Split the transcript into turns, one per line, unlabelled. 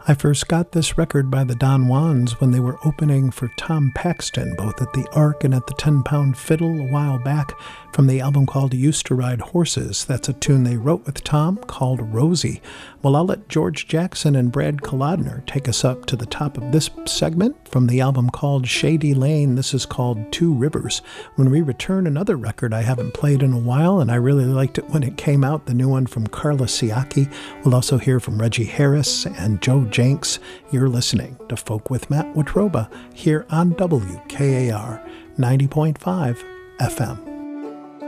I first got this record by the Don Juans when they were opening for Tom Paxton, both at the Ark and at the 10-Pound Fiddle a while back, from the album called Used to Ride Horses. That's a tune they wrote with Tom called Rosie. Well, I'll let George Jackson and Brad Kolodner take us up to the top of this segment from the album called Shady Lane. This is called Two Rivers. When we return, another record I haven't played in a while, and I really liked it when it came out, the new one from Carla Siaki. We'll also hear from Reggie Harris and Joe Jenks. You're listening to Folk with Matt Watroba here on WKAR 90.5 FM.